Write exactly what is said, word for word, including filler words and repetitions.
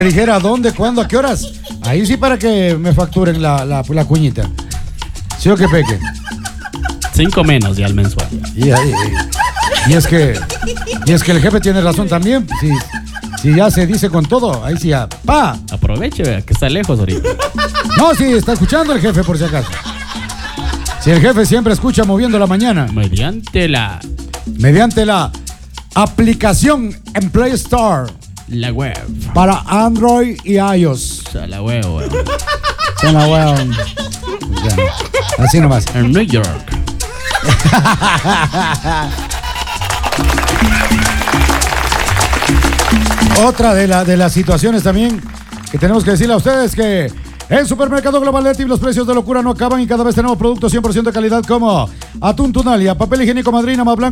Dijera dónde, cuándo, a qué horas. Ahí sí para que me facturen la, la, la cuñita. ¿Sí o qué, Peque? Cinco menos ya al mensual. Y, y, y, y es que y es que el jefe tiene razón también. Si, si ya se dice con todo, ahí sí ya. ¡Pa! Aproveche, vea, que está lejos ahorita. No, sí, está escuchando el jefe por si acaso. Si el jefe siempre escucha moviendo la mañana. Mediante la... Mediante la aplicación en Play Store. La web. Para Android y iOS. O sea, la web, weón. Con la web. Ya, así nomás. En New York. Otra de, la, de las situaciones también que tenemos que decirle a ustedes que en Supermercado Global Leti los precios de locura no acaban y cada vez tenemos productos cien por ciento de calidad como atún Tunalia, papel higiénico Madrina más blanco